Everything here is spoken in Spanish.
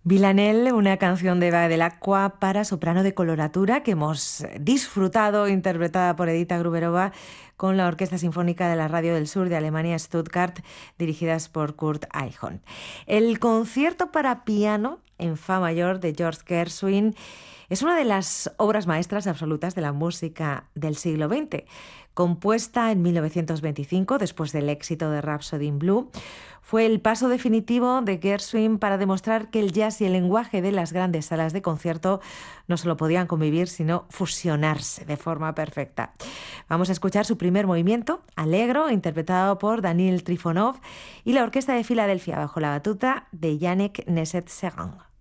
Villanelle, una canción de Eva del Aqua para soprano de coloratura que hemos disfrutado, interpretada por Edita Gruberova con la Orquesta Sinfónica de la Radio del Sur de Alemania, Stuttgart, dirigidas por Kurt Eichhorn. El concierto para piano en fa mayor de George Gershwin es una de las obras maestras absolutas de la música del siglo XX. Compuesta en 1925, después del éxito de Rhapsody in Blue, fue el paso definitivo de Gershwin para demostrar que el jazz y el lenguaje de las grandes salas de concierto no solo podían convivir, sino fusionarse de forma perfecta. Vamos a escuchar su primer movimiento, Allegro, interpretado por Daniil Trifonov y la Orquesta de Filadelfia bajo la batuta de Yannick Nézet-Séguin.